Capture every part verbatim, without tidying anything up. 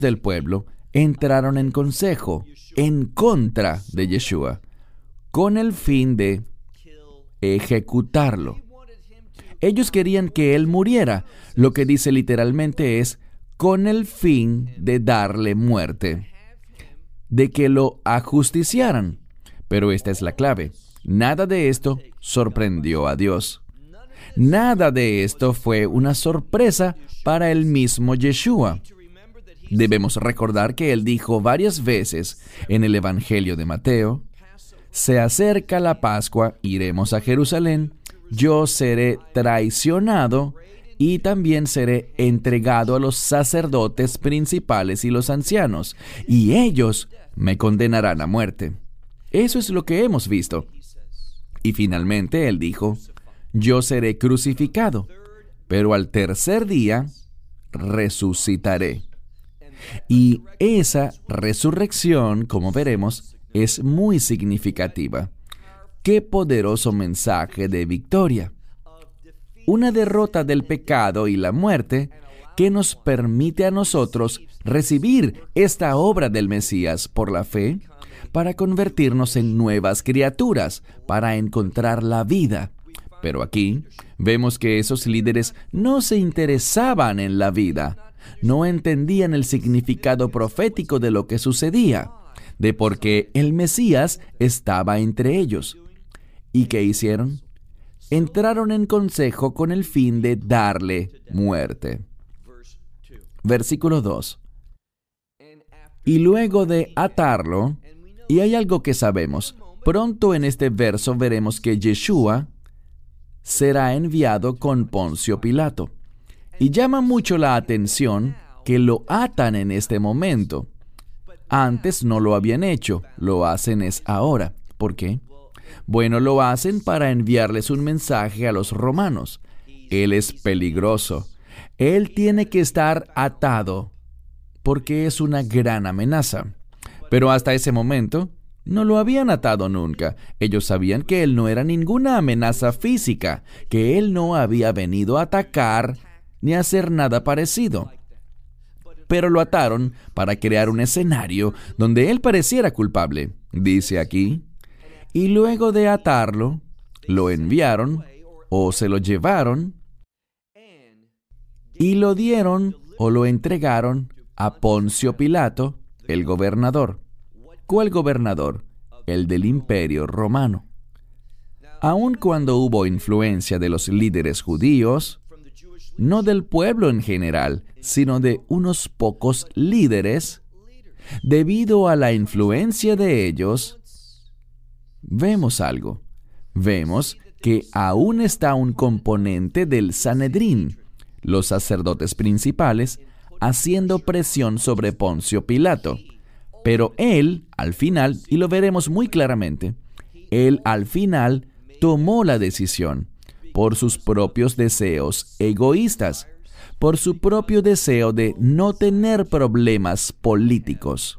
del pueblo entraron en consejo en contra de Yeshua, con el fin de ejecutarlo. Ellos querían que él muriera, lo que dice literalmente es con el fin de darle muerte, de que lo ajusticiaran. Pero esta es la clave. Nada de esto sorprendió a Dios. Nada de esto fue una sorpresa para el mismo Yeshua. Debemos recordar que él dijo varias veces en el Evangelio de Mateo: se acerca la Pascua, iremos a Jerusalén, yo seré traicionado y también seré entregado a los sacerdotes principales y los ancianos, y ellos me condenarán a muerte. Eso es lo que hemos visto. Y finalmente él dijo: yo seré crucificado, pero al tercer día resucitaré. Y esa resurrección, como veremos, es muy significativa. ¡Qué poderoso mensaje de victoria! Una derrota del pecado y la muerte que nos permite a nosotros recibir esta obra del Mesías por la fe para convertirnos en nuevas criaturas, para encontrar la vida. Pero aquí vemos que esos líderes no se interesaban en la vida, no entendían el significado profético de lo que sucedía, de por qué el Mesías estaba entre ellos. ¿Y qué hicieron? Entraron en consejo con el fin de darle muerte. Versículo dos. Y luego de atarlo, y hay algo que sabemos, pronto en este verso veremos que Yeshua será enviado con Poncio Pilato. Y llama mucho la atención que lo atan en este momento. Antes no lo habían hecho, lo hacen es ahora. ¿Por qué? Bueno, lo hacen para enviarles un mensaje a los romanos. Él es peligroso. Él tiene que estar atado porque es una gran amenaza. Pero hasta ese momento no lo habían atado nunca. Ellos sabían que él no era ninguna amenaza física, que él no había venido a atacar ni a hacer nada parecido. Pero lo ataron para crear un escenario donde él pareciera culpable. Dice aquí: y luego de atarlo, lo enviaron o se lo llevaron y lo dieron o lo entregaron a Poncio Pilato, el gobernador. ¿Cuál gobernador? El del Imperio Romano. Aun cuando hubo influencia de los líderes judíos, no del pueblo en general, sino de unos pocos líderes, debido a la influencia de ellos, vemos algo. Vemos que aún está un componente del Sanedrín, los sacerdotes principales, haciendo presión sobre Poncio Pilato. Pero él, al final, y lo veremos muy claramente, él al final tomó la decisión por sus propios deseos egoístas, por su propio deseo de no tener problemas políticos.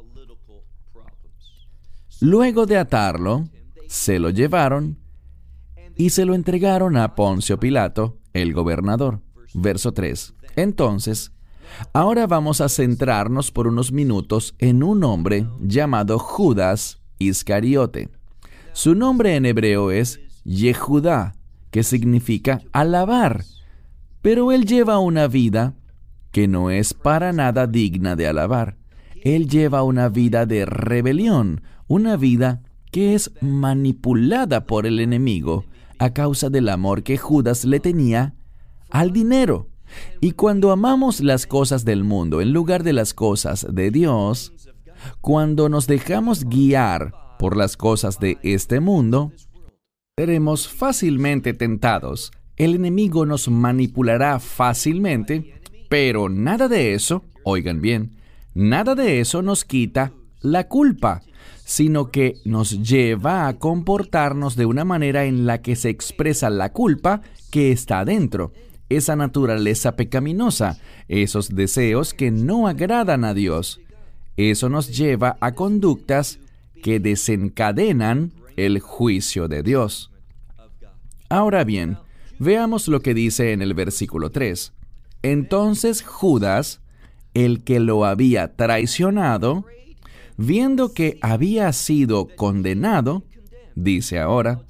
Luego de atarlo, se lo llevaron y se lo entregaron a Poncio Pilato, el gobernador. Verso tres. Entonces, ahora vamos a centrarnos por unos minutos en un hombre llamado Judas Iscariote. Su nombre en hebreo es Yehudá, que significa alabar, pero él lleva una vida que no es para nada digna de alabar. Él lleva una vida de rebelión, una vida que es manipulada por el enemigo a causa del amor que Judas le tenía al dinero. Y cuando amamos las cosas del mundo en lugar de las cosas de Dios, cuando nos dejamos guiar por las cosas de este mundo, seremos fácilmente tentados. El enemigo nos manipulará fácilmente, pero nada de eso, oigan bien, nada de eso nos quita la culpa, sino que nos lleva a comportarnos de una manera en la que se expresa la culpa que está dentro, esa naturaleza pecaminosa, esos deseos que no agradan a Dios. Eso nos lleva a conductas que desencadenan el juicio de Dios. Ahora bien, veamos lo que dice en el versículo tres. Entonces Judas, el que lo había traicionado, viendo que había sido condenado, dice ahora,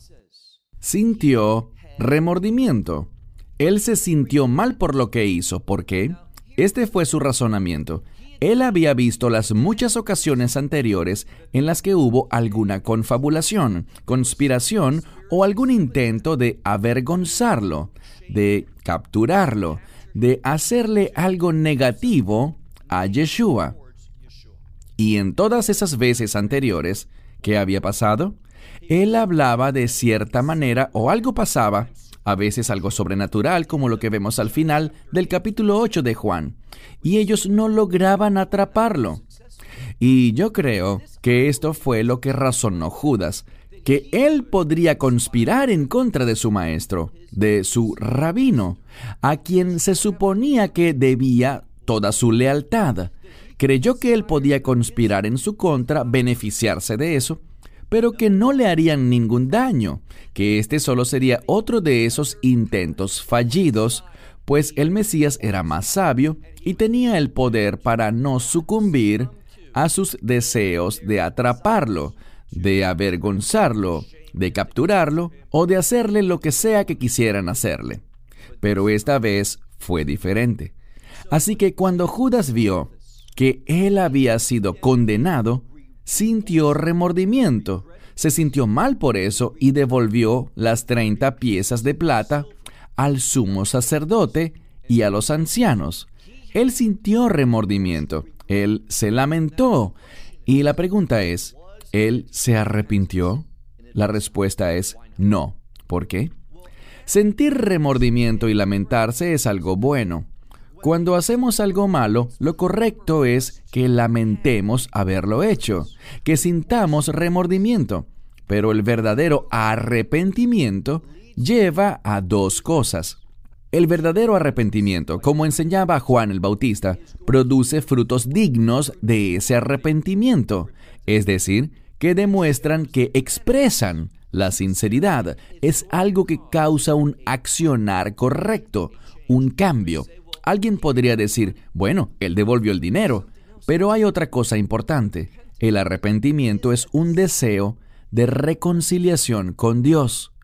sintió remordimiento. Él se sintió mal por lo que hizo. ¿Por qué? Este fue su razonamiento. Él había visto las muchas ocasiones anteriores en las que hubo alguna confabulación, conspiración o algún intento de avergonzarlo, de capturarlo, de hacerle algo negativo a Yeshua. Y en todas esas veces anteriores, ¿qué había pasado? Él hablaba de cierta manera o algo pasaba, a veces algo sobrenatural, como lo que vemos al final del capítulo ocho de Juan, y ellos no lograban atraparlo. Y yo creo que esto fue lo que razonó Judas, que él podría conspirar en contra de su maestro, de su rabino, a quien se suponía que debía toda su lealtad. Creyó que él podía conspirar en su contra, beneficiarse de eso, pero que no le harían ningún daño, que este solo sería otro de esos intentos fallidos, pues el Mesías era más sabio y tenía el poder para no sucumbir a sus deseos de atraparlo, de avergonzarlo, de capturarlo o de hacerle lo que sea que quisieran hacerle. Pero esta vez fue diferente. Así que cuando Judas vio que él había sido condenado, sintió remordimiento, se sintió mal por eso y devolvió las treinta piezas de plata al sumo sacerdote y a los ancianos. Él sintió remordimiento, él se lamentó. Y la pregunta es, ¿él se arrepintió? La respuesta es no. ¿Por qué? Sentir remordimiento y lamentarse es algo bueno. Cuando hacemos algo malo, lo correcto es que lamentemos haberlo hecho, que sintamos remordimiento. Pero el verdadero arrepentimiento lleva a dos cosas. El verdadero arrepentimiento, como enseñaba Juan el Bautista, produce frutos dignos de ese arrepentimiento, es decir, que demuestran que expresan la sinceridad. Es algo que causa un accionar correcto, un cambio. Alguien podría decir, bueno, él devolvió el dinero, pero hay otra cosa importante. El arrepentimiento es un deseo de reconciliación con Dios.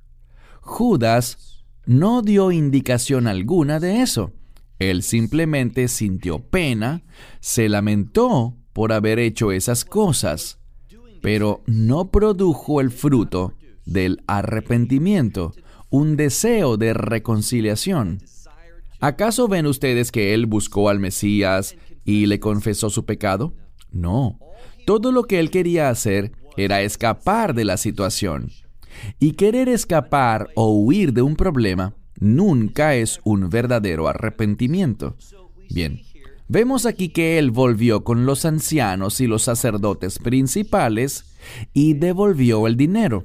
Judas no dio indicación alguna de eso. Él simplemente sintió pena, se lamentó por haber hecho esas cosas, pero no produjo el fruto del arrepentimiento, un deseo de reconciliación. ¿Acaso ven ustedes que él buscó al Mesías y le confesó su pecado? No. Todo lo que él quería hacer era escapar de la situación. Y querer escapar o huir de un problema nunca es un verdadero arrepentimiento. Bien, vemos aquí que él volvió con los ancianos y los sacerdotes principales y devolvió el dinero.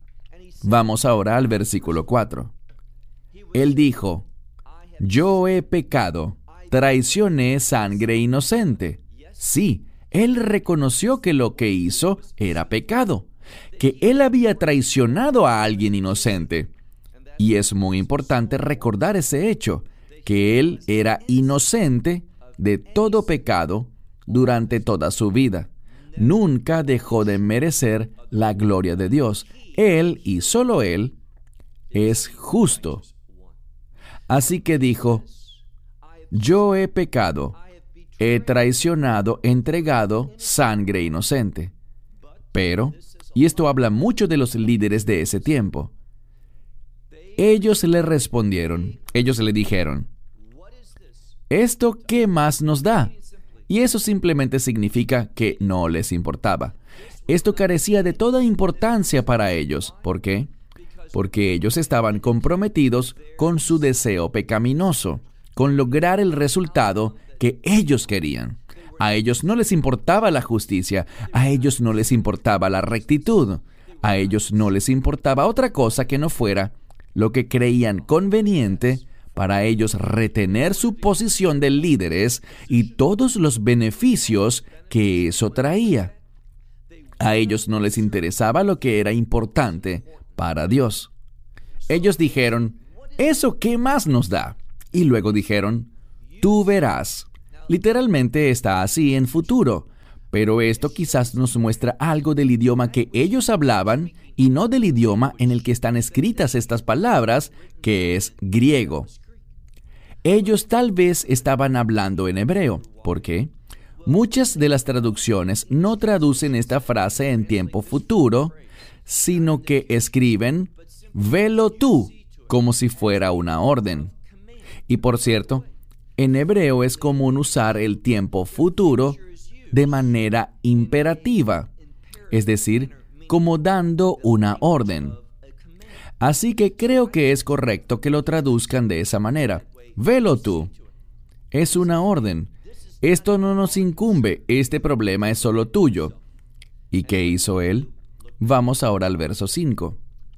Vamos ahora al versículo cuatro. Él dijo, yo he pecado, traicioné sangre inocente. Sí, él reconoció que lo que hizo era pecado, que él había traicionado a alguien inocente. Y es muy importante recordar ese hecho, que él era inocente de todo pecado durante toda su vida. Nunca dejó de merecer la gloria de Dios. Él, y solo él, es justo. Así que dijo, yo he pecado, he traicionado, entregado sangre inocente. Pero, y esto habla mucho de los líderes de ese tiempo, ellos le respondieron, ellos le dijeron, ¿esto qué más nos da? Y eso simplemente significa que no les importaba. Esto carecía de toda importancia para ellos. ¿Por qué? Porque ellos estaban comprometidos con su deseo pecaminoso, con lograr el resultado que ellos querían. A ellos no les importaba la justicia, a ellos no les importaba la rectitud, a ellos no les importaba otra cosa que no fuera lo que creían conveniente para ellos retener su posición de líderes y todos los beneficios que eso traía. A ellos no les interesaba lo que era importante para Dios. Ellos dijeron, ¿eso qué más nos da? Y luego dijeron, tú verás. Literalmente está así en futuro, pero esto quizás nos muestra algo del idioma que ellos hablaban y no del idioma en el que están escritas estas palabras, que es griego. Ellos tal vez estaban hablando en hebreo. ¿Por qué? Muchas de las traducciones no traducen esta frase en tiempo futuro, sino que escriben «velo tú», como si fuera una orden. Y por cierto, en hebreo es común usar el tiempo futuro de manera imperativa, es decir, como dando una orden. Así que creo que es correcto que lo traduzcan de esa manera. «Velo tú». Es una orden. Esto no nos incumbe, este problema es solo tuyo. ¿Y qué hizo él? Vamos ahora al verso cinco.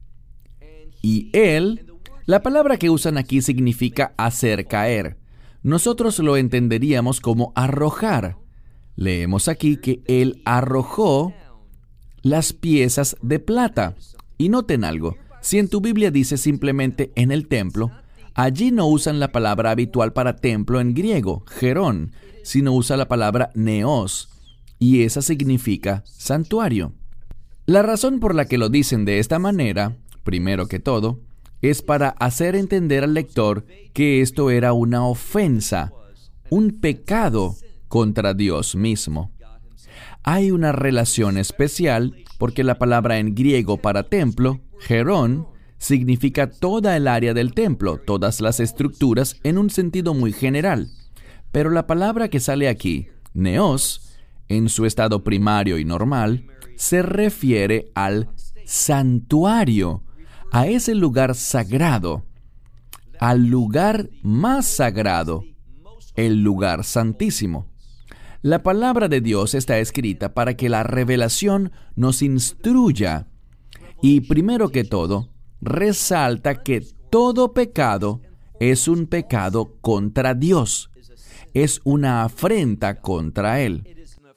Y él, la palabra que usan aquí significa hacer caer. Nosotros lo entenderíamos como arrojar. Leemos aquí que él arrojó las piezas de plata. Y noten algo, si en tu Biblia dice simplemente en el templo, allí no usan la palabra habitual para templo en griego, gerón, sino usa la palabra neos, y esa significa santuario. La razón por la que lo dicen de esta manera, primero que todo, es para hacer entender al lector que esto era una ofensa, un pecado contra Dios mismo. Hay una relación especial porque la palabra en griego para templo, gerón, significa toda el área del templo, todas las estructuras en un sentido muy general. Pero la palabra que sale aquí, neos, en su estado primario y normal, se refiere al santuario, a ese lugar sagrado, al lugar más sagrado, el lugar santísimo. La palabra de Dios está escrita para que la revelación nos instruya y, primero que todo, resalta que todo pecado es un pecado contra Dios. Es una afrenta contra Él.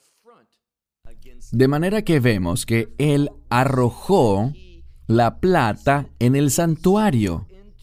De manera que vemos que Él arrojó la plata en el santuario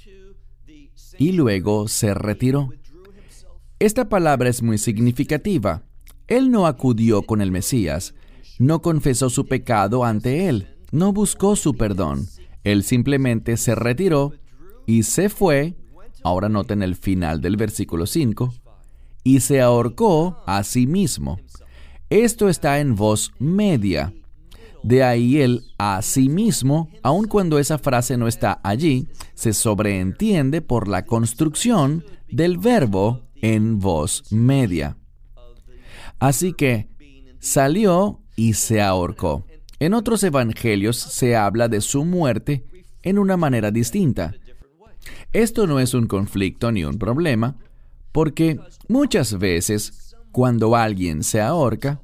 y luego se retiró. Esta palabra es muy significativa. Él no acudió con el Mesías, no confesó su pecado ante Él, no buscó su perdón. Él simplemente se retiró y se fue, ahora noten el final del versículo cinco, y se ahorcó a sí mismo. Esto está en voz media. De ahí el a sí mismo, aun cuando esa frase no está allí, se sobreentiende por la construcción del verbo en voz media. Así que salió y se ahorcó. En otros evangelios se habla de su muerte en una manera distinta. Esto no es un conflicto ni un problema, porque muchas veces, cuando alguien se ahorca,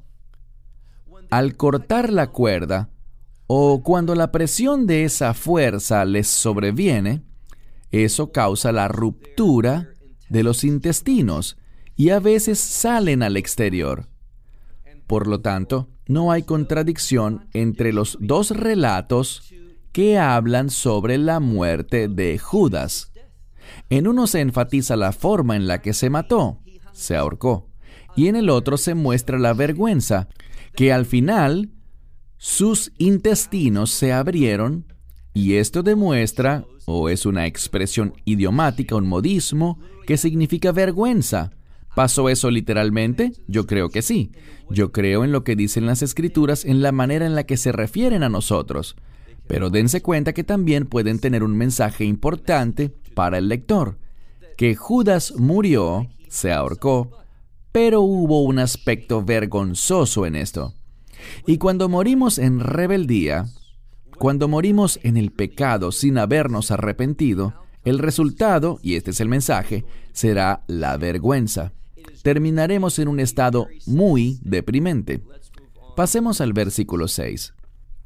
al cortar la cuerda, o cuando la presión de esa fuerza les sobreviene, eso causa la ruptura de los intestinos y a veces salen al exterior. Por lo tanto, no hay contradicción entre los dos relatos que hablan sobre la muerte de Judas. En uno se enfatiza la forma en la que se mató, se ahorcó, y en el otro se muestra la vergüenza, que al final sus intestinos se abrieron, y esto demuestra, o es una expresión idiomática, un modismo, que significa vergüenza. ¿Pasó eso literalmente? Yo creo que sí. Yo creo en lo que dicen las Escrituras, en la manera en la que se refieren a nosotros. Pero dense cuenta que también pueden tener un mensaje importante para el lector, que Judas murió, se ahorcó, pero hubo un aspecto vergonzoso en esto. Y cuando morimos en rebeldía, cuando morimos en el pecado sin habernos arrepentido, el resultado, y este es el mensaje, será la vergüenza. Terminaremos en un estado muy deprimente. Pasemos al versículo seis.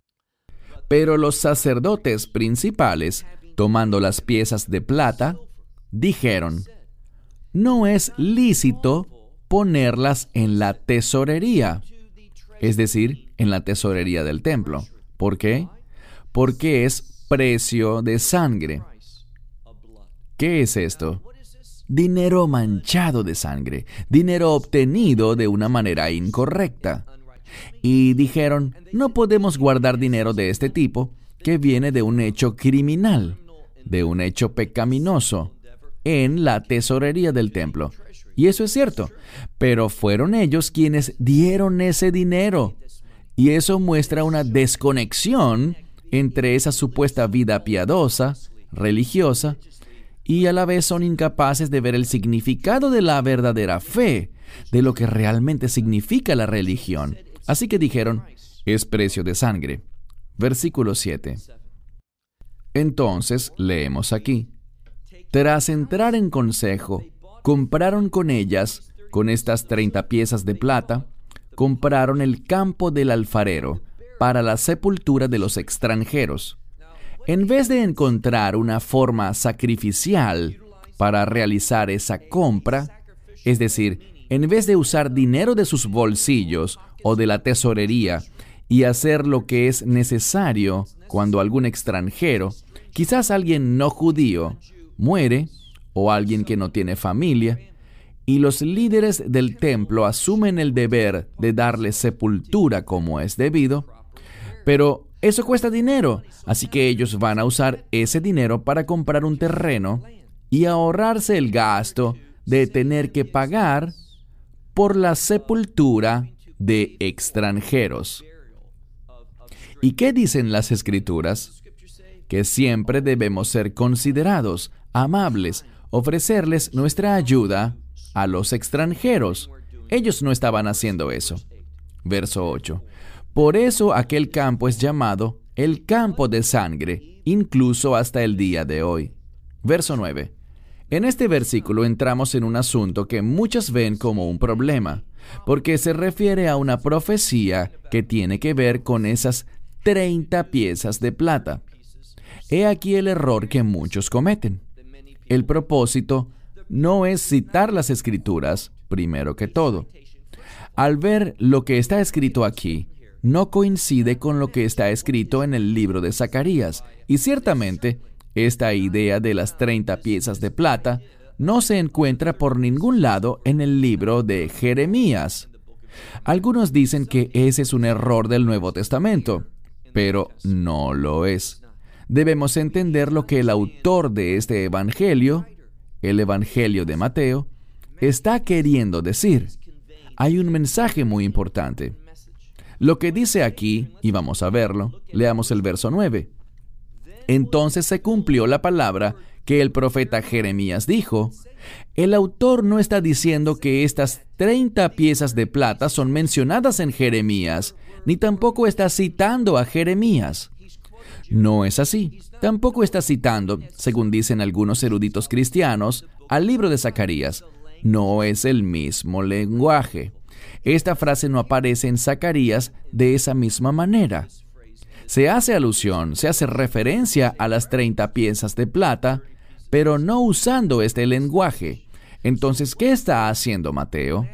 Pero los sacerdotes principales, tomando las piezas de plata, dijeron: no es lícito ponerlas en la tesorería, es decir, en la tesorería del templo. ¿Por qué? Porque es precio de sangre. ¿Qué es esto? dinero manchado de sangre, dinero obtenido de una manera incorrecta. Y dijeron, no podemos guardar dinero de este tipo que viene de un hecho criminal, de un hecho pecaminoso, en la tesorería del templo. Y eso es cierto, pero fueron ellos quienes dieron ese dinero. Y eso muestra una desconexión entre esa supuesta vida piadosa, religiosa, y a la vez son incapaces de ver el significado de la verdadera fe, de lo que realmente significa la religión. Así que dijeron, es precio de sangre. Versículo siete. Entonces, leemos aquí, tras entrar en consejo, compraron con ellas, con estas treinta piezas de plata, compraron el campo del alfarero para la sepultura de los extranjeros. En vez de encontrar una forma sacrificial para realizar esa compra, es decir, en vez de usar dinero de sus bolsillos o de la tesorería y hacer lo que es necesario cuando algún extranjero, quizás alguien no judío, muere, o alguien que no tiene familia, y los líderes del templo asumen el deber de darle sepultura como es debido, pero eso cuesta dinero, así que ellos van a usar ese dinero para comprar un terreno y ahorrarse el gasto de tener que pagar por la sepultura de extranjeros. ¿Y qué dicen las Escrituras? Que siempre debemos ser considerados, amables, ofrecerles nuestra ayuda a los extranjeros. Ellos no estaban haciendo eso. Verso ocho. Por eso aquel campo es llamado el campo de sangre, incluso hasta el día de hoy. Verso nueve. En este versículo entramos en un asunto que muchos ven como un problema, porque se refiere a una profecía que tiene que ver con esas treinta piezas de plata. He aquí el error que muchos cometen. El propósito no es citar las Escrituras, primero que todo. Al ver lo que está escrito aquí, no coincide con lo que está escrito en el libro de Zacarías, y ciertamente, esta idea de las treinta piezas de plata no se encuentra por ningún lado en el libro de Jeremías. Algunos dicen que ese es un error del Nuevo Testamento, pero no lo es. Debemos entender lo que el autor de este evangelio, el Evangelio de Mateo, está queriendo decir. Hay un mensaje muy importante. Lo que dice aquí, y vamos a verlo, leamos el verso nueve. Entonces se cumplió la palabra que el profeta Jeremías dijo. El autor no está diciendo que estas treinta piezas de plata son mencionadas en Jeremías, ni tampoco está citando a Jeremías. No es así. Tampoco está citando, según dicen algunos eruditos cristianos, al libro de Zacarías. No es el mismo lenguaje. Esta frase no aparece en Zacarías de esa misma manera. Se hace alusión, se hace referencia a las treinta piezas de plata, pero no usando este lenguaje. Entonces, ¿qué está haciendo Mateo?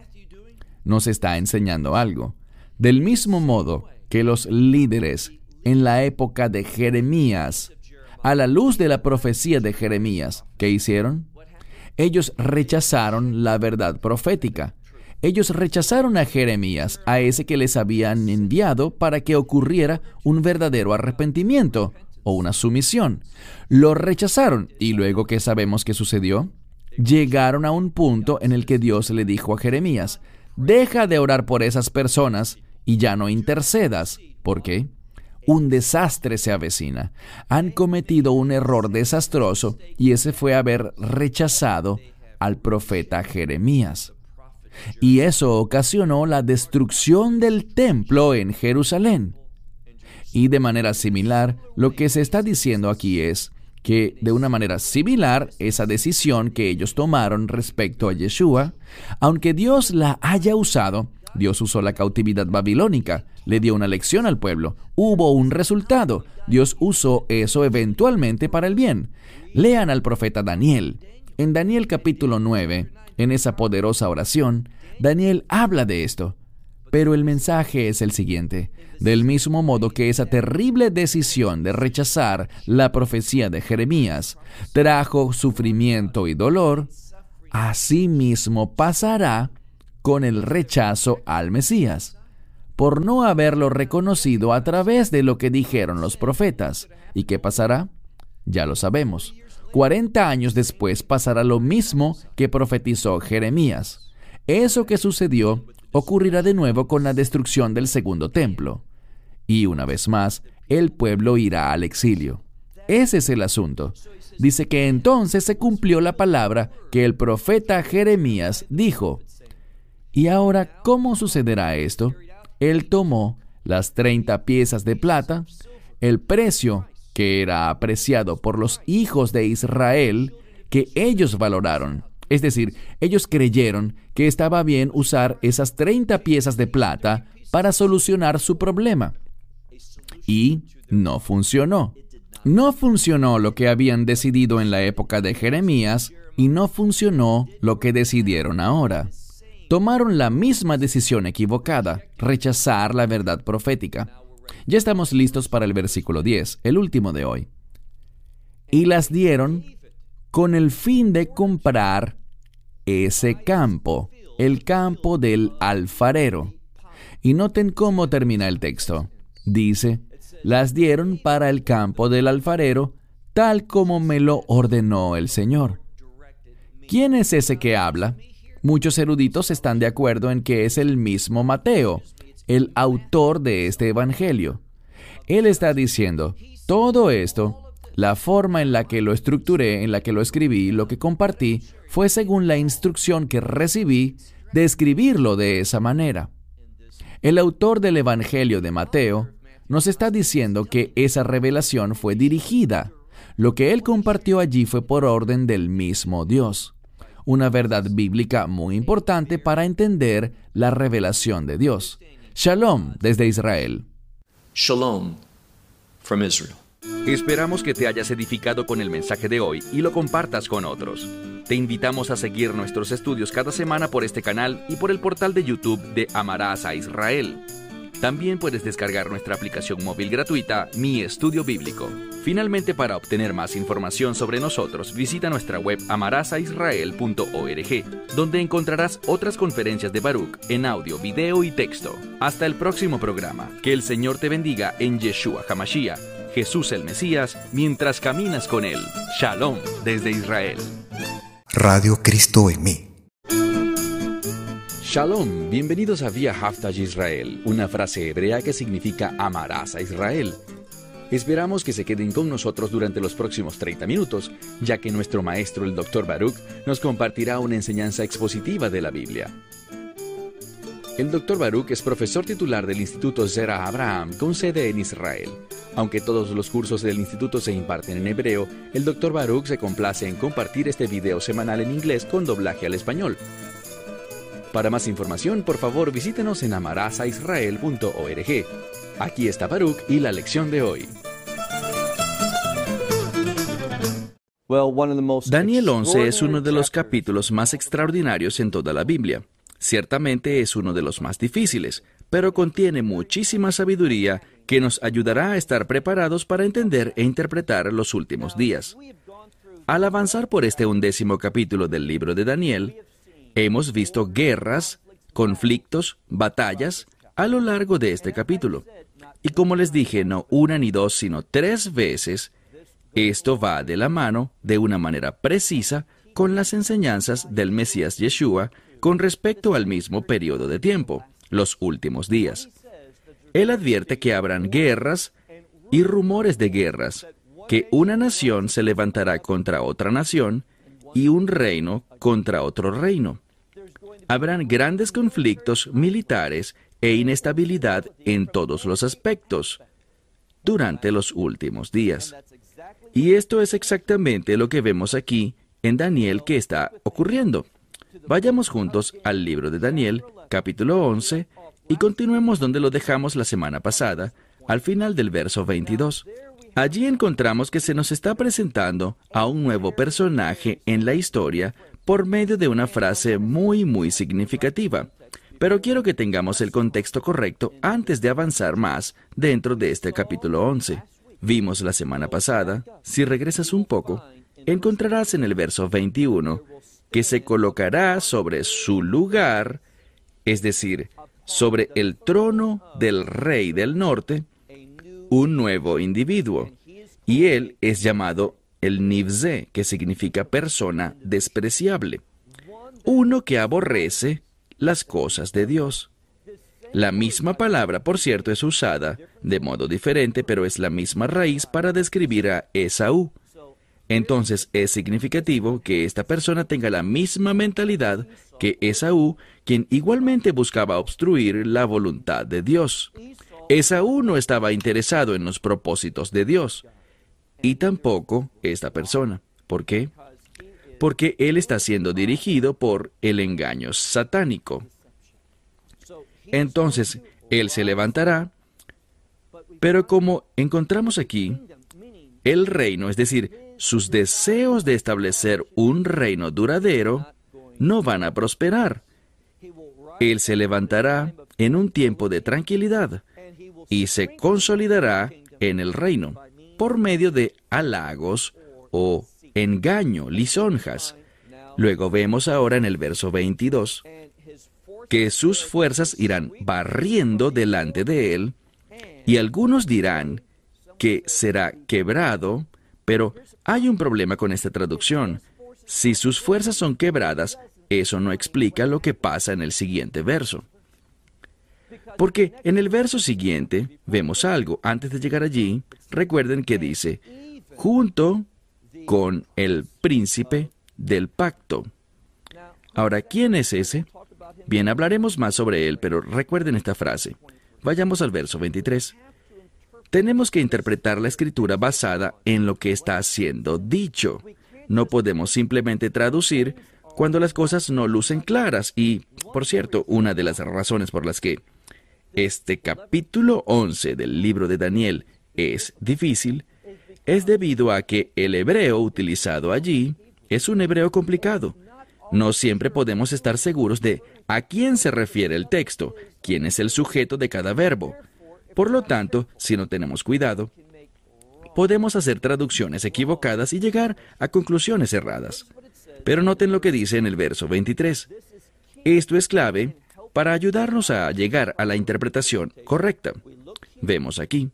Nos está enseñando algo. Del mismo modo que los líderes en la época de Jeremías, a la luz de la profecía de Jeremías, ¿qué hicieron? Ellos rechazaron la verdad profética. Ellos rechazaron a Jeremías, a ese que les habían enviado para que ocurriera un verdadero arrepentimiento o una sumisión. Lo rechazaron y luego, ¿qué sabemos que sucedió? Llegaron a un punto en el que Dios le dijo a Jeremías, deja de orar por esas personas y ya no intercedas. ¿Por qué? Un desastre se avecina. Han cometido un error desastroso y ese fue haber rechazado al profeta Jeremías. Y eso ocasionó la destrucción del templo en Jerusalén. Y de manera similar, lo que se está diciendo aquí es que de una manera similar, esa decisión que ellos tomaron respecto a Yeshua, aunque Dios la haya usado, Dios usó la cautividad babilónica, le dio una lección al pueblo, hubo un resultado, Dios usó eso eventualmente para el bien. Lean al profeta Daniel. En Daniel capítulo nueve, en esa poderosa oración, Daniel habla de esto. Pero el mensaje es el siguiente. Del mismo modo que esa terrible decisión de rechazar la profecía de Jeremías trajo sufrimiento y dolor, así mismo pasará con el rechazo al Mesías, por no haberlo reconocido a través de lo que dijeron los profetas. ¿Y qué pasará? Ya lo sabemos. Cuarenta años después pasará lo mismo que profetizó Jeremías. Eso que sucedió ocurrirá de nuevo con la destrucción del segundo templo. Y una vez más, el pueblo irá al exilio. Ese es el asunto. Dice que entonces se cumplió la palabra que el profeta Jeremías dijo. ¿Y ahora cómo sucederá esto? Él tomó las treinta piezas de plata, el precio que era apreciado por los hijos de Israel, que ellos valoraron. Es decir, ellos creyeron que estaba bien usar esas treinta piezas de plata para solucionar su problema. Y no funcionó. No funcionó lo que habían decidido en la época de Jeremías y no funcionó lo que decidieron ahora. Tomaron la misma decisión equivocada, rechazar la verdad profética. Ya estamos listos para el versículo diez, el último de hoy. Y las dieron con el fin de comprar ese campo, el campo del alfarero. Y noten cómo termina el texto. Dice, las dieron para el campo del alfarero, tal como me lo ordenó el Señor. ¿Quién es ese que habla? Muchos eruditos están de acuerdo en que es el mismo Mateo, el autor de este evangelio. Él está diciendo, todo esto, la forma en la que lo estructuré, en la que lo escribí, lo que compartí, fue según la instrucción que recibí de escribirlo de esa manera. El autor del evangelio de Mateo nos está diciendo que esa revelación fue dirigida. Lo que él compartió allí fue por orden del mismo Dios. Una verdad bíblica muy importante para entender la revelación de Dios. Shalom desde Israel. Shalom from Israel. Esperamos que te hayas edificado con el mensaje de hoy y lo compartas con otros. Te invitamos a seguir nuestros estudios cada semana por este canal y por el portal de YouTube de Amarás a Israel. También puedes descargar nuestra aplicación móvil gratuita, Mi Estudio Bíblico. Finalmente, para obtener más información sobre nosotros, visita nuestra web amarás a israel punto org, donde encontrarás otras conferencias de Baruch en audio, video y texto. Hasta el próximo programa. Que el Señor te bendiga en Yeshua HaMashiach, Jesús el Mesías, mientras caminas con Él. Shalom desde Israel. Radio Cristo en mí. Shalom, bienvenidos a Vía Haftaj Israel, una frase hebrea que significa amarás a Israel. Esperamos que se queden con nosotros durante los próximos treinta minutos, ya que nuestro maestro, el doctor Baruch, nos compartirá una enseñanza expositiva de la Biblia. El doctor Baruch es profesor titular del Instituto Zera Abraham, con sede en Israel. Aunque todos los cursos del instituto se imparten en hebreo, el doctor Baruch se complace en compartir este video semanal en inglés con doblaje al español. Para más información, por favor, visítenos en amarás a israel punto org. Aquí está Baruch y la lección de hoy. Daniel once es uno de los capítulos más extraordinarios en toda la Biblia. Ciertamente es uno de los más difíciles, pero contiene muchísima sabiduría que nos ayudará a estar preparados para entender e interpretar los últimos días. Al avanzar por este undécimo capítulo del libro de Daniel, hemos visto guerras, conflictos, batallas a lo largo de este capítulo. Y como les dije, no una ni dos, sino tres veces, esto va de la mano, de una manera precisa, con las enseñanzas del Mesías Yeshua con respecto al mismo periodo de tiempo, los últimos días. Él advierte que habrán guerras y rumores de guerras, que una nación se levantará contra otra nación y un reino contra otro reino. Habrán grandes conflictos militares e inestabilidad en todos los aspectos durante los últimos días. Y esto es exactamente lo que vemos aquí en Daniel que está ocurriendo. Vayamos juntos al libro de Daniel, capítulo once, y continuemos donde lo dejamos la semana pasada, al final del verso veintidós. Allí encontramos que se nos está presentando a un nuevo personaje en la historia por medio de una frase muy, muy significativa. Pero quiero que tengamos el contexto correcto antes de avanzar más dentro de este capítulo once. Vimos la semana pasada, si regresas un poco, encontrarás en el verso veintiuno que se colocará sobre su lugar, es decir, sobre el trono del rey del norte, un nuevo individuo, y él es llamado el Nivze, que significa persona despreciable, uno que aborrece las cosas de Dios. La misma palabra, por cierto, es usada de modo diferente, pero es la misma raíz para describir a Esaú. Entonces es significativo que esta persona tenga la misma mentalidad que Esaú, quien igualmente buscaba obstruir la voluntad de Dios. Esaú no estaba interesado en los propósitos de Dios, y tampoco esta persona. ¿Por qué? Porque él está siendo dirigido por el engaño satánico. Entonces, él se levantará, pero como encontramos aquí, el reino, es decir, sus deseos de establecer un reino duradero, no van a prosperar. Él se levantará en un tiempo de tranquilidad y se consolidará en el reino por medio de halagos o engaño, lisonjas. Luego vemos ahora en el verso veintidós que sus fuerzas irán barriendo delante de él, y algunos dirán que será quebrado, pero hay un problema con esta traducción. Si sus fuerzas son quebradas, eso no explica lo que pasa en el siguiente verso. Porque en el verso siguiente vemos algo. Antes de llegar allí, recuerden que dice, junto con el príncipe del pacto. Ahora, ¿quién es ese? Bien, hablaremos más sobre él, pero recuerden esta frase. Vayamos al verso veintitrés. Tenemos que interpretar la escritura basada en lo que está siendo dicho. No podemos simplemente traducir cuando las cosas no lucen claras. Y, por cierto, una de las razones por las que este capítulo once del libro de Daniel es difícil es debido a que el hebreo utilizado allí es un hebreo complicado. No siempre podemos estar seguros de a quién se refiere el texto, quién es el sujeto de cada verbo. Por lo tanto, si no tenemos cuidado, podemos hacer traducciones equivocadas y llegar a conclusiones erradas. Pero noten lo que dice en el verso veintitrés. Esto es clave para ayudarnos a llegar a la interpretación correcta. Vemos aquí.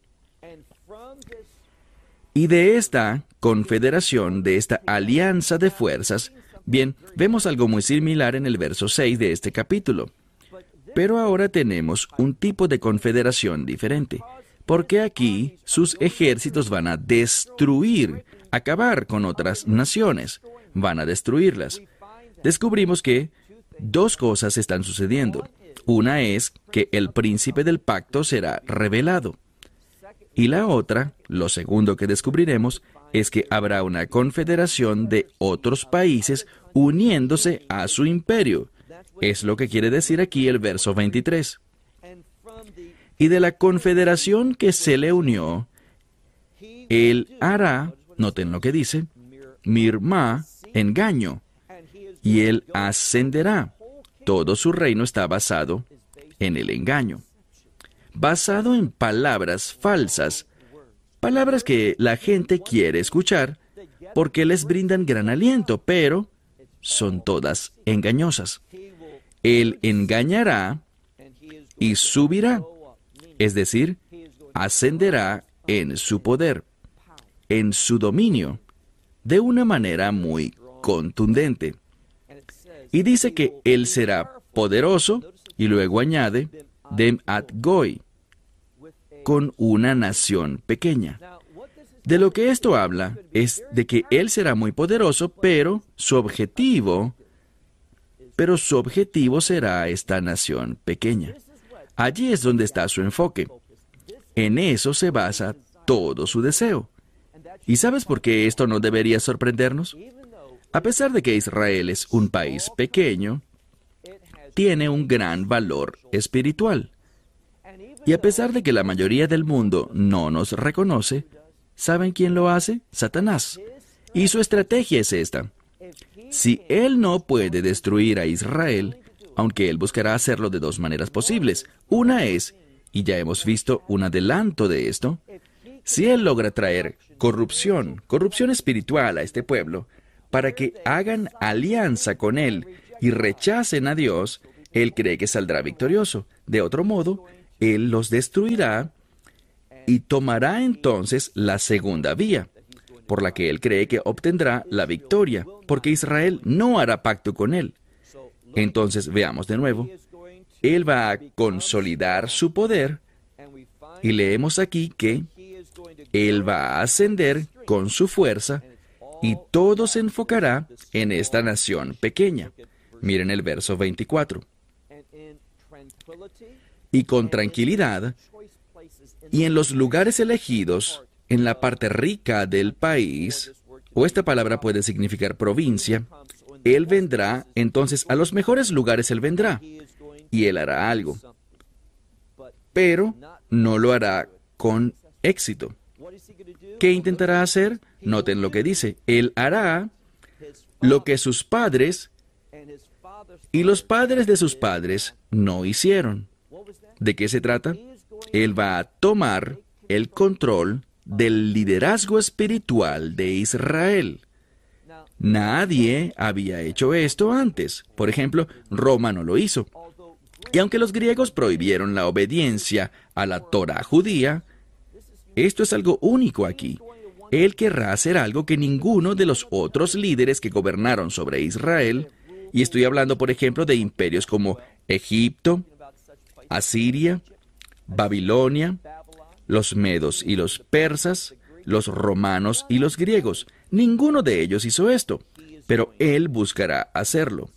Y de esta confederación, de esta alianza de fuerzas, bien, vemos algo muy similar en el verso seis de este capítulo. Pero ahora tenemos un tipo de confederación diferente, porque aquí sus ejércitos van a destruir, acabar con otras naciones, van a destruirlas. Descubrimos que dos cosas están sucediendo. Una es que el príncipe del pacto será revelado. Y la otra, lo segundo que descubriremos, es que habrá una confederación de otros países uniéndose a su imperio. Es lo que quiere decir aquí el verso veintitrés. Y de la confederación que se le unió, él hará, noten lo que dice, mirma, engaño, y él ascenderá. Todo su reino está basado en el engaño, basado en palabras falsas, palabras que la gente quiere escuchar porque les brindan gran aliento, pero son todas engañosas. Él engañará y subirá, es decir, ascenderá en su poder, en su dominio, de una manera muy contundente. Y dice que él será poderoso, y luego añade, dem at goy, con una nación pequeña. De lo que esto habla es de que él será muy poderoso, pero su objetivo, pero su objetivo será esta nación pequeña. Allí es donde está su enfoque. En eso se basa todo su deseo. ¿Y sabes por qué esto no debería sorprendernos? A pesar de que Israel es un país pequeño, tiene un gran valor espiritual. Y a pesar de que la mayoría del mundo no nos reconoce, ¿saben quién lo hace? Satanás. Y su estrategia es esta. Si él no puede destruir a Israel, aunque él buscará hacerlo de dos maneras posibles. Una es, y ya hemos visto un adelanto de esto, si él logra traer corrupción, corrupción espiritual a este pueblo, para que hagan alianza con Él y rechacen a Dios, Él cree que saldrá victorioso. De otro modo, Él los destruirá y tomará entonces la segunda vía, por la que Él cree que obtendrá la victoria, porque Israel no hará pacto con Él. Entonces, veamos de nuevo. Él va a consolidar su poder, y leemos aquí que Él va a ascender con su fuerza, y todo se enfocará en esta nación pequeña. Miren el verso veinticuatro. Y con tranquilidad, y en los lugares elegidos, en la parte rica del país, o esta palabra puede significar provincia, Él vendrá, entonces a los mejores lugares Él vendrá, y Él hará algo. Pero no lo hará con éxito. ¿Qué intentará hacer? Noten lo que dice. Él hará lo que sus padres y los padres de sus padres no hicieron. ¿De qué se trata? Él va a tomar el control del liderazgo espiritual de Israel. Nadie había hecho esto antes. Por ejemplo, Roma no lo hizo. Y aunque los griegos prohibieron la obediencia a la Torá judía, esto es algo único aquí. Él querrá hacer algo que ninguno de los otros líderes que gobernaron sobre Israel, y estoy hablando, por ejemplo, de imperios como Egipto, Asiria, Babilonia, los medos y los persas, los romanos y los griegos. Ninguno de ellos hizo esto, pero Él buscará hacerlo.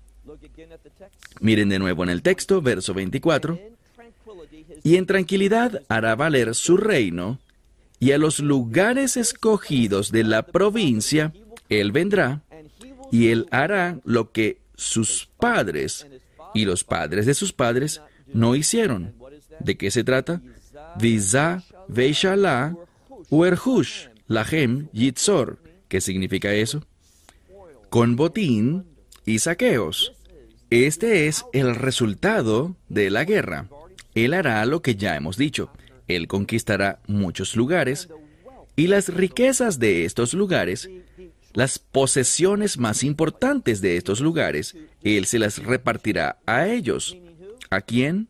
Miren de nuevo en el texto, verso veinticuatro. Y en tranquilidad hará valer su reino, y a los lugares escogidos de la provincia Él vendrá, y Él hará lo que sus padres y los padres de sus padres no hicieron. ¿De qué se trata? Vizá, Veishalá, Uerhush, Lahem, Yitzor. ¿Qué significa eso? Con botín y saqueos. Este es el resultado de la guerra. Él hará lo que ya hemos dicho. Él conquistará muchos lugares, y las riquezas de estos lugares, las posesiones más importantes de estos lugares, Él se las repartirá a ellos. ¿A quién?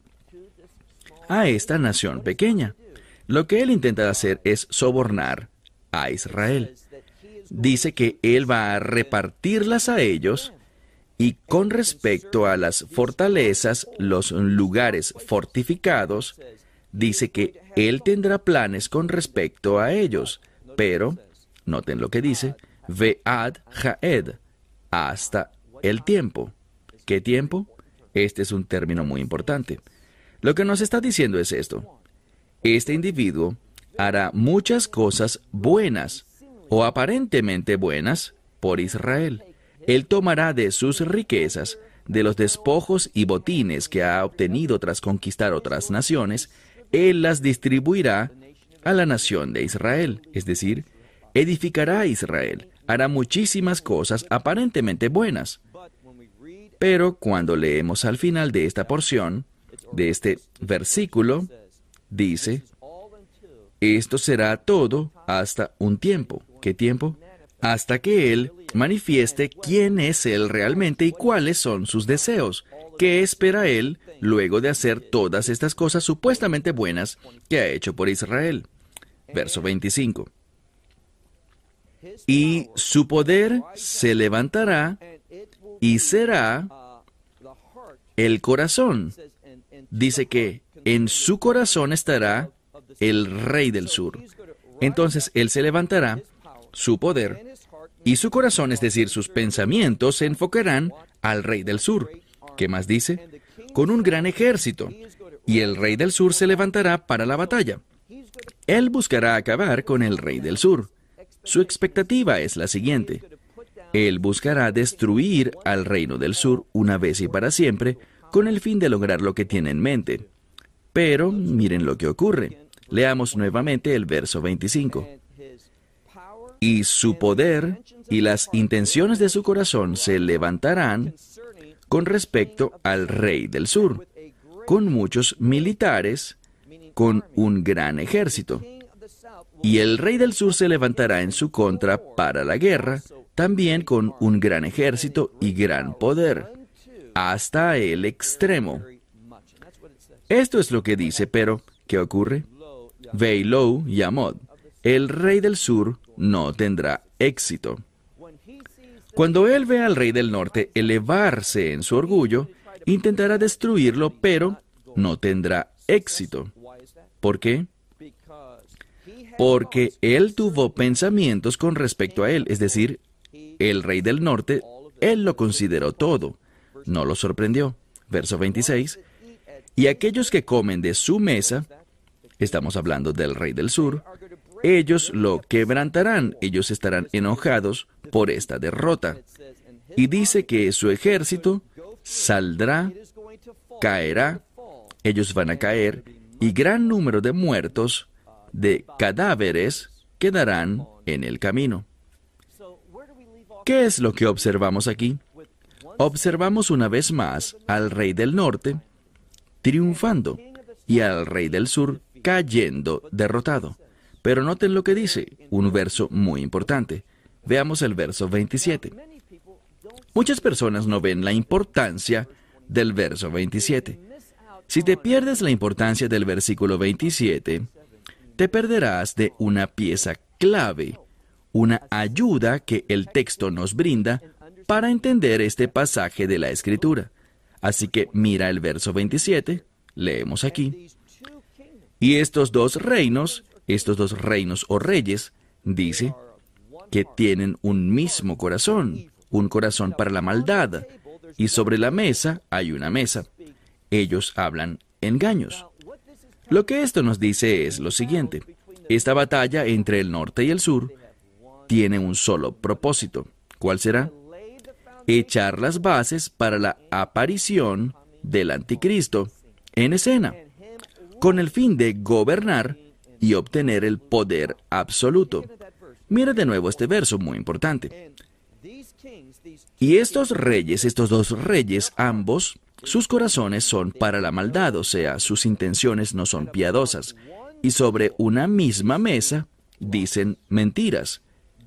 A esta nación pequeña. Lo que Él intenta hacer es sobornar a Israel. Dice que Él va a repartirlas a ellos, y con respecto a las fortalezas, los lugares fortificados, dice que Él tendrá planes con respecto a ellos, pero, noten lo que dice, Ve'ad Ha'ed, hasta el tiempo. ¿Qué tiempo? Este es un término muy importante. Lo que nos está diciendo es esto. Este individuo hará muchas cosas buenas, o aparentemente buenas, por Israel. Él tomará de sus riquezas, de los despojos y botines que ha obtenido tras conquistar otras naciones, Él las distribuirá a la nación de Israel, es decir, edificará a Israel, hará muchísimas cosas aparentemente buenas. Pero cuando leemos al final de esta porción, de este versículo, dice, esto será todo hasta un tiempo. ¿Qué tiempo? Hasta que Él manifieste quién es Él realmente y cuáles son sus deseos. ¿Qué espera Él luego de hacer todas estas cosas supuestamente buenas que ha hecho por Israel? Verso veinticinco. Y su poder se levantará y será el corazón. Dice que en su corazón estará el rey del sur. Entonces Él se levantará, su poder, y su corazón, es decir, sus pensamientos, se enfocarán al rey del sur. ¿Qué más dice? Con un gran ejército, y el rey del sur se levantará para la batalla. Él buscará acabar con el rey del sur. Su expectativa es la siguiente. Él buscará destruir al reino del sur una vez y para siempre, con el fin de lograr lo que tiene en mente. Pero miren lo que ocurre. Leamos nuevamente el verso veinticinco. Y su poder y las intenciones de su corazón se levantarán con respecto al rey del sur, con muchos militares, con un gran ejército. Y el rey del sur se levantará en su contra para la guerra, también con un gran ejército y gran poder, hasta el extremo. Esto es lo que dice, pero ¿qué ocurre? Ve lo Yamod. El rey del sur no tendrá éxito. Cuando él ve al rey del norte elevarse en su orgullo, intentará destruirlo, pero no tendrá éxito. ¿Por qué? Porque él tuvo pensamientos con respecto a él, es decir, el rey del norte, él lo consideró todo, no lo sorprendió. Verso veintiséis, y aquellos que comen de su mesa, estamos hablando del rey del sur, ellos lo quebrantarán, ellos estarán enojados por esta derrota. Y dice que su ejército saldrá, caerá, ellos van a caer, y gran número de muertos, de cadáveres, quedarán en el camino. ¿Qué es lo que observamos aquí? Observamos una vez más al rey del norte triunfando y al rey del sur cayendo derrotado. Pero noten lo que dice, un verso muy importante. Veamos el verso veintisiete. Muchas personas no ven la importancia del verso veintisiete. Si te pierdes la importancia del versículo veintisiete, te perderás de una pieza clave, una ayuda que el texto nos brinda para entender este pasaje de la Escritura. Así que mira el verso veintisiete, leemos aquí. Y estos dos reinos, estos dos reinos o reyes, dice, que tienen un mismo corazón, un corazón para la maldad, y sobre la mesa hay una mesa. Ellos hablan engaños. Lo que esto nos dice es lo siguiente. Esta batalla entre el norte y el sur tiene un solo propósito. ¿Cuál será? Echar las bases para la aparición del anticristo en escena, con el fin de gobernar y obtener el poder absoluto. Mira de nuevo este verso muy importante. Y estos reyes, estos dos reyes, ambos, sus corazones son para la maldad, o sea, sus intenciones no son piadosas. Y sobre una misma mesa dicen mentiras.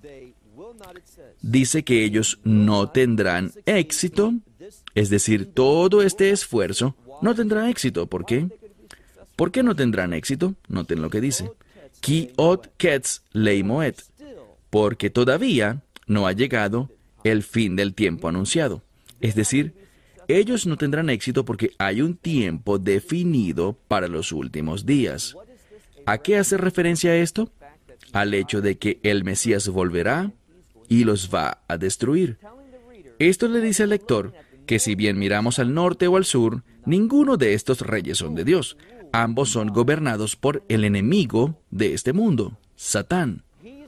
Dice que ellos no tendrán éxito, es decir, todo este esfuerzo no tendrá éxito. ¿Por qué? ¿Por qué no tendrán éxito? Noten lo que dice. Ki ot ketz leimoet. Porque todavía no ha llegado el fin del tiempo anunciado. Es decir, ellos no tendrán éxito porque hay un tiempo definido para los últimos días. ¿A qué hace referencia esto? Al hecho de que el Mesías volverá y los va a destruir. Esto le dice al lector que si bien miramos al norte o al sur, ninguno de estos reyes son de Dios. Ambos son gobernados por el enemigo de este mundo, Satán.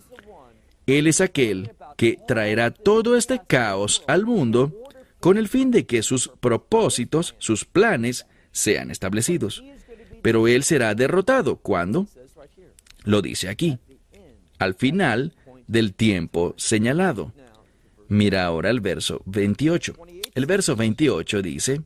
Él es aquel que traerá todo este caos al mundo con el fin de que sus propósitos, sus planes, sean establecidos. Pero él será derrotado. ¿Cuándo? Lo dice aquí. Al final del tiempo señalado. Mira ahora el verso veintiocho. El verso veintiocho dice,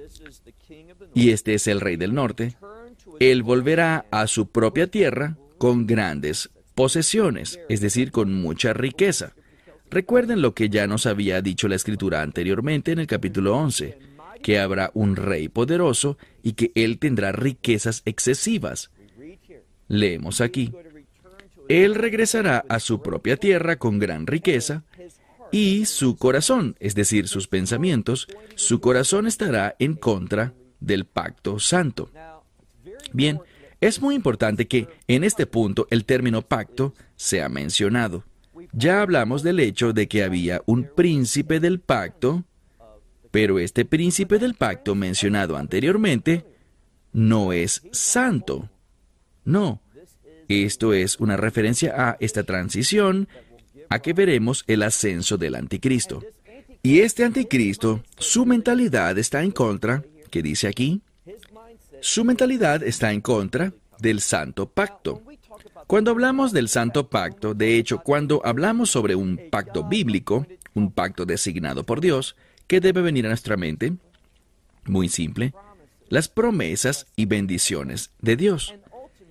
y este es el rey del norte, él volverá a su propia tierra con grandes posesiones, es decir, con mucha riqueza. Recuerden lo que ya nos había dicho la Escritura anteriormente en el capítulo once, que habrá un rey poderoso y que él tendrá riquezas excesivas. Leemos aquí. Él regresará a su propia tierra con gran riqueza y su corazón, es decir, sus pensamientos, su corazón estará en contra del pacto santo. Bien, es muy importante que en este punto el término pacto sea mencionado. Ya hablamos del hecho de que había un príncipe del pacto, pero este príncipe del pacto mencionado anteriormente no es santo. No. Esto es una referencia a esta transición, a que veremos el ascenso del anticristo. Y este anticristo, su mentalidad está en contra, ¿qué dice aquí? Su mentalidad está en contra del santo pacto. Cuando hablamos del santo pacto, de hecho, cuando hablamos sobre un pacto bíblico, un pacto designado por Dios, ¿qué debe venir a nuestra mente? Muy simple, las promesas y bendiciones de Dios.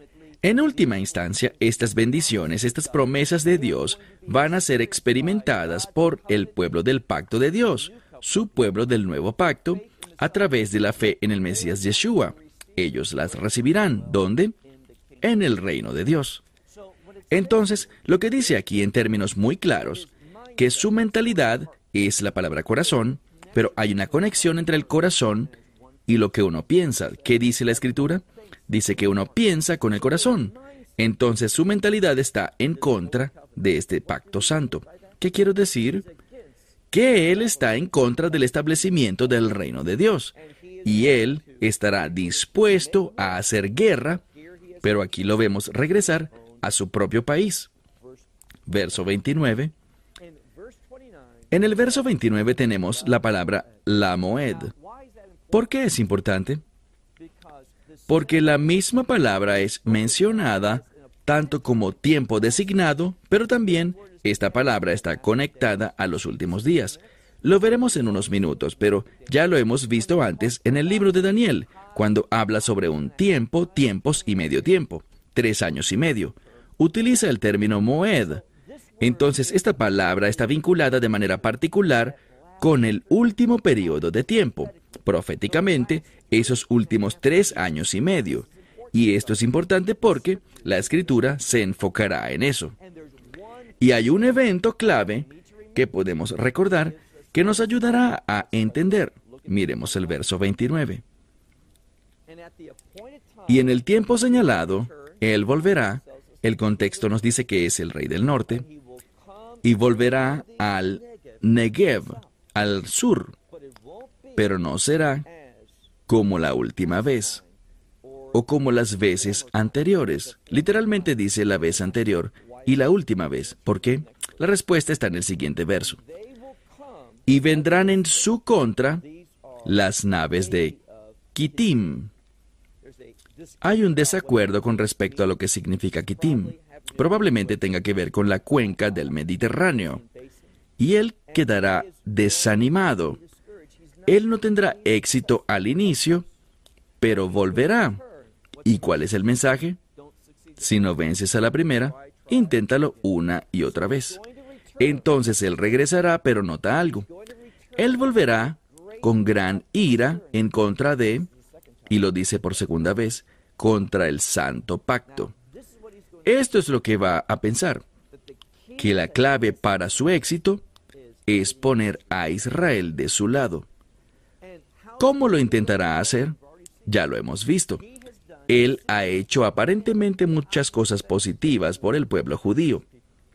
En última instancia, estas bendiciones, estas promesas de Dios, van a ser experimentadas por el pueblo del pacto de Dios, su pueblo del nuevo pacto, a través de la fe en el Mesías Yeshua. Ellos las recibirán. ¿Dónde? En el reino de Dios. Entonces, lo que dice aquí en términos muy claros, que su mentalidad es la palabra corazón, pero hay una conexión entre el corazón y lo que uno piensa. ¿Qué dice la Escritura? Dice que uno piensa con el corazón. Entonces su mentalidad está en contra de este pacto santo. ¿Qué quiero decir? Que él está en contra del establecimiento del reino de Dios. Y él estará dispuesto a hacer guerra, pero aquí lo vemos regresar a su propio país. Verso veintinueve. En el verso veintinueve tenemos la palabra la moed. ¿Por qué es importante? Porque la misma palabra es mencionada tanto como tiempo designado, pero también esta palabra está conectada a los últimos días. Lo veremos en unos minutos, pero ya lo hemos visto antes en el libro de Daniel, cuando habla sobre un tiempo, tiempos y medio tiempo, tres años y medio. Utiliza el término moed. Entonces, esta palabra está vinculada de manera particular con el último periodo de tiempo, proféticamente, esos últimos tres años y medio. Y esto es importante porque la Escritura se enfocará en eso. Y hay un evento clave que podemos recordar que nos ayudará a entender. Miremos el verso veintinueve. Y en el tiempo señalado, él volverá, el contexto nos dice que es el rey del norte, y volverá al Negev, al sur, pero no será como la última vez, o como las veces anteriores. Literalmente dice la vez anterior y la última vez. ¿Por qué? La respuesta está en el siguiente verso. Y vendrán en su contra las naves de Kittim. Hay un desacuerdo con respecto a lo que significa Kittim. Probablemente tenga que ver con la cuenca del Mediterráneo. Y él quedará desanimado. Él no tendrá éxito al inicio, pero volverá. ¿Y cuál es el mensaje? Si no vences a la primera, inténtalo una y otra vez. Entonces él regresará, pero nota algo. Él volverá con gran ira en contra de, y lo dice por segunda vez, contra el santo pacto. Esto es lo que va a pensar, que la clave para su éxito es poner a Israel de su lado. ¿Cómo lo intentará hacer? Ya lo hemos visto. Él ha hecho aparentemente muchas cosas positivas por el pueblo judío.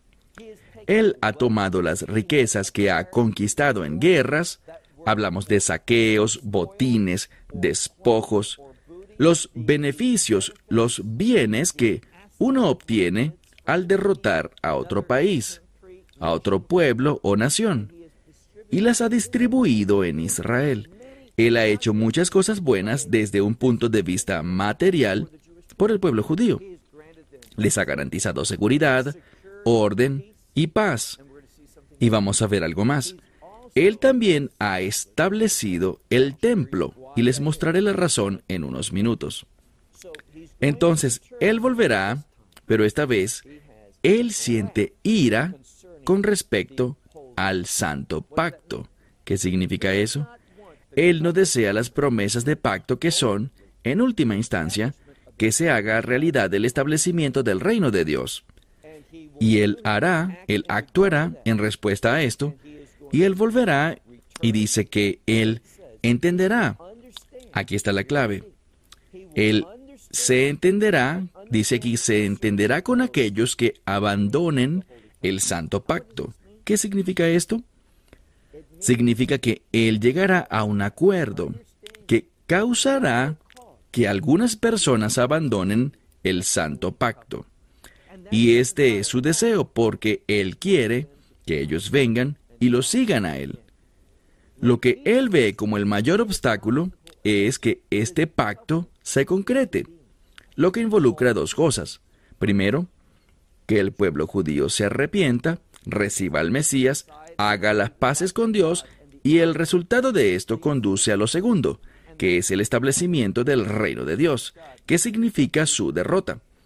Él ha tomado las riquezas que ha conquistado en guerras, hablamos de saqueos, botines, despojos, los beneficios, los bienes que uno obtiene al derrotar a otro país, a otro pueblo o nación, y las ha distribuido en Israel. Él ha hecho muchas cosas buenas desde un punto de vista material por el pueblo judío. Les ha garantizado seguridad, orden y paz. Y vamos a ver algo más. Él también ha establecido el templo, y les mostraré la razón en unos minutos. Entonces, él volverá, pero esta vez, él siente ira con respecto al santo pacto. ¿Qué significa eso? Él no desea las promesas de pacto que son, en última instancia, que se haga realidad el establecimiento del reino de Dios. Y él hará, él actuará en respuesta a esto, y él volverá y dice que él entenderá. Aquí está la clave. Él se entenderá, dice aquí, se entenderá con aquellos que abandonen el santo pacto. ¿Qué significa esto? Significa que él llegará a un acuerdo que causará que algunas personas abandonen el santo pacto. Y este es su deseo, porque él quiere que ellos vengan y lo sigan a él. Lo que él ve como el mayor obstáculo es que este pacto se concrete, lo que involucra dos cosas. Primero, que el pueblo judío se arrepienta, reciba al Mesías, haga las paces con Dios, y el resultado de esto conduce a lo segundo, que es el establecimiento del reino de Dios, que significa su derrota.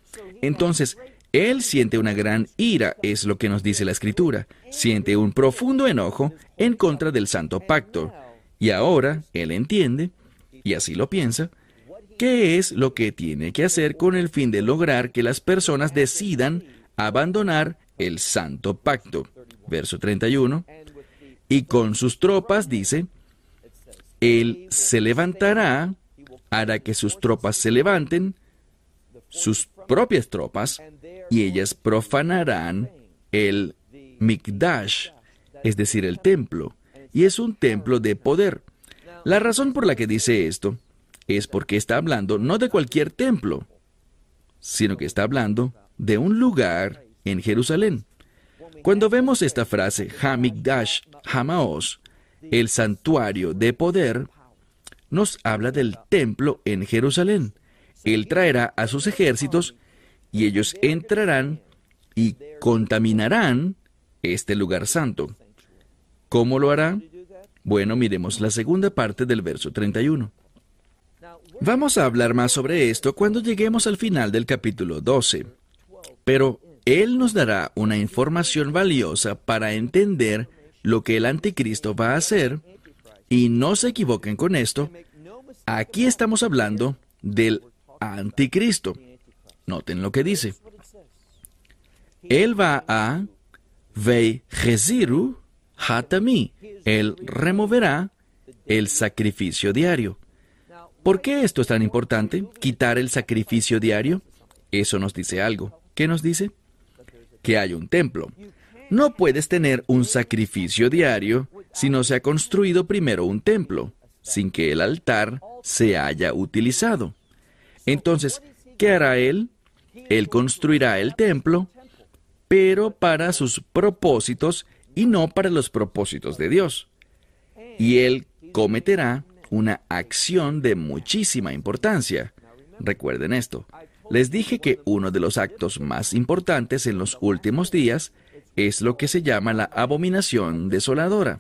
Entonces, Él siente una gran ira, es lo que nos dice la Escritura. Siente un profundo enojo en contra del Santo Pacto. Y ahora Él entiende, y así lo piensa, qué es lo que tiene que hacer con el fin de lograr que las personas decidan abandonar el Santo Pacto. Verso treinta y uno. Y con sus tropas, dice, Él se levantará, hará que sus tropas se levanten, sus propias tropas, y ellas profanarán el Mikdash, es decir, el templo, y es un templo de poder. La razón por la que dice esto es porque está hablando no de cualquier templo, sino que está hablando de un lugar en Jerusalén. Cuando vemos esta frase, Ha-Mikdash, Hamaos, el santuario de poder, nos habla del templo en Jerusalén. Él traerá a sus ejércitos y ellos entrarán y contaminarán este lugar santo. ¿Cómo lo hará? Bueno, miremos la segunda parte del verso treinta y uno. Vamos a hablar más sobre esto cuando lleguemos al final del capítulo doce. Pero Él nos dará una información valiosa para entender lo que el anticristo va a hacer, y no se equivoquen con esto. Aquí estamos hablando del anticristo. Noten lo que dice. Él va a Veijeziru Hatami. Él removerá el sacrificio diario. ¿Por qué esto es tan importante? Quitar el sacrificio diario. Eso nos dice algo. ¿Qué nos dice? Que hay un templo. No puedes tener un sacrificio diario si no se ha construido primero un templo, sin que el altar se haya utilizado. Entonces, ¿qué hará Él? Él construirá el templo, pero para sus propósitos y no para los propósitos de Dios. Y Él cometerá una acción de muchísima importancia. Recuerden esto. Les dije que uno de los actos más importantes en los últimos días es lo que se llama la abominación desoladora.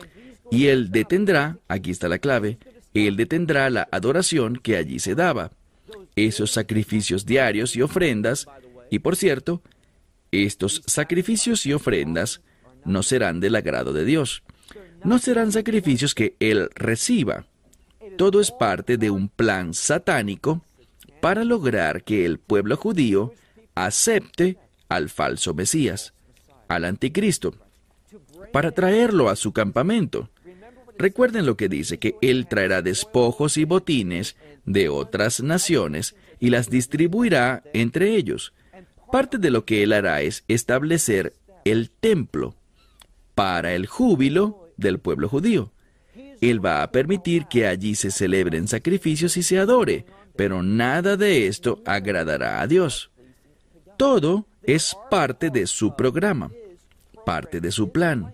Y Él detendrá, aquí está la clave, Él detendrá la adoración que allí se daba, esos sacrificios diarios y ofrendas, y por cierto, estos sacrificios y ofrendas no serán del agrado de Dios. No serán sacrificios que Él reciba. Todo es parte de un plan satánico para lograr que el pueblo judío acepte al falso Mesías, al anticristo, para traerlo a su campamento. Recuerden lo que dice, que Él traerá despojos y botines de otras naciones y las distribuirá entre ellos. Parte de lo que Él hará es establecer el templo para el júbilo del pueblo judío. Él va a permitir que allí se celebren sacrificios y se adore, pero nada de esto agradará a Dios. Todo es parte de su programa, parte de su plan.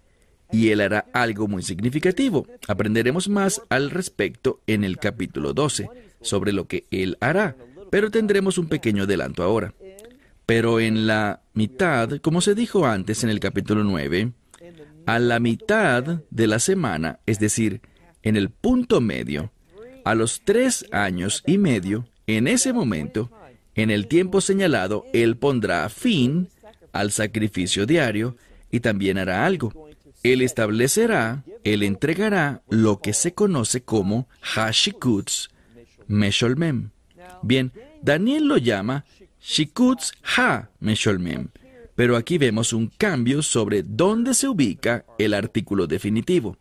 Y Él hará algo muy significativo. Aprenderemos más al respecto en el capítulo doce, sobre lo que Él hará, pero tendremos un pequeño adelanto ahora. Pero en la mitad, como se dijo antes en el capítulo nueve, a la mitad de la semana, es decir, en el punto medio, a los tres años y medio, en ese momento, en el tiempo señalado, Él pondrá fin al sacrificio diario y también hará algo. Él establecerá, Él entregará lo que se conoce como Ha-Shikutz Mesholmem. Bien, Daniel lo llama Shikutz Ha-Mesholmem, pero aquí vemos un cambio sobre dónde se ubica el artículo definitivo.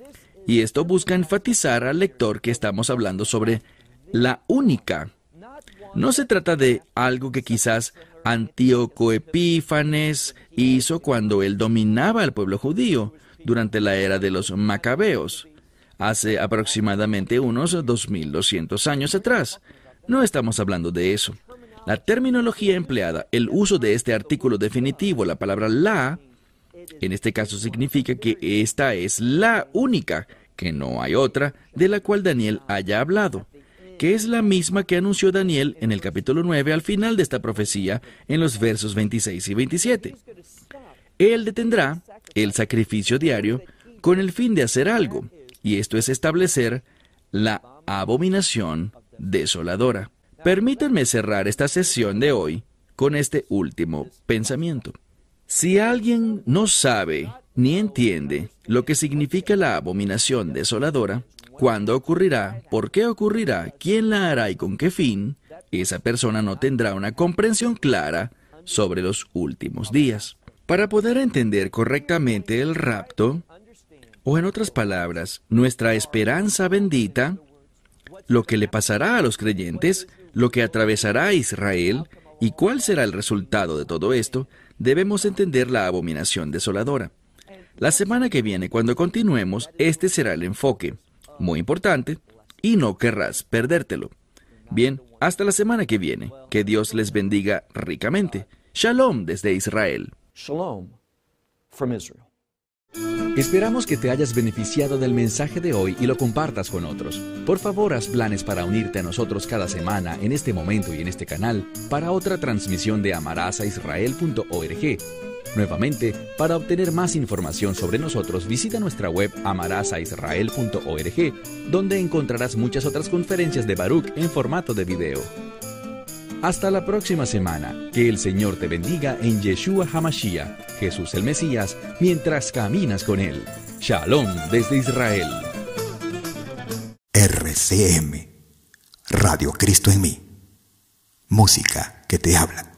Y esto busca enfatizar al lector que estamos hablando sobre la única. No se trata de algo que quizás Antíoco Epífanes hizo cuando él dominaba al pueblo judío durante la era de los Macabeos, hace aproximadamente unos dos mil doscientos años atrás. No estamos hablando de eso. La terminología empleada, el uso de este artículo definitivo, la palabra la, en este caso significa que esta es la única, que no hay otra, de la cual Daniel haya hablado, que es la misma que anunció Daniel en el capítulo nueve al final de esta profecía, en los versos veintiséis y veintisiete. Él detendrá el sacrificio diario con el fin de hacer algo, y esto es establecer la abominación desoladora. Permítanme cerrar esta sesión de hoy con este último pensamiento. Si alguien no sabe ni entiende lo que significa la abominación desoladora, cuándo ocurrirá, por qué ocurrirá, quién la hará y con qué fin, esa persona no tendrá una comprensión clara sobre los últimos días. Para poder entender correctamente el rapto, o en otras palabras, nuestra esperanza bendita, lo que le pasará a los creyentes, lo que atravesará a Israel y cuál será el resultado de todo esto, debemos entender la abominación desoladora. La semana que viene, cuando continuemos, este será el enfoque, muy importante, y no querrás perdértelo. Bien, hasta la semana que viene. Que Dios les bendiga ricamente. Shalom desde Israel. Shalom from Israel. Esperamos que te hayas beneficiado del mensaje de hoy y lo compartas con otros. Por favor, haz planes para unirte a nosotros cada semana en este momento y en este canal para otra transmisión de amarás a israel punto org. Nuevamente, para obtener más información sobre nosotros, visita nuestra web amarás a israel punto org, donde encontrarás muchas otras conferencias de Baruch en formato de video. Hasta la próxima semana. Que el Señor te bendiga en Yeshua HaMashiach, Jesús el Mesías, mientras caminas con Él. Shalom desde Israel. R C M, Radio Cristo en mí. Música que te habla.